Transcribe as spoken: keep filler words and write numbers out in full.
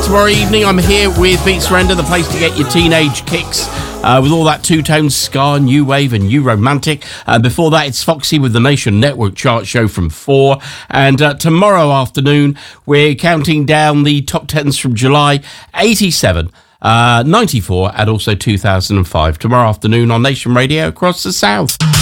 tomorrow evening. I'm here with Beat Surrender, the place to get your teenage kicks. Uh, with all that two-tone ska, new wave and new romantic. Uh, before that, it's Foxy with the Nation Network chart show from four. And uh, tomorrow afternoon, we're counting down the top tens from July eighty-seven, uh, ninety-four and also two thousand five. Tomorrow afternoon on Nation Radio across the South.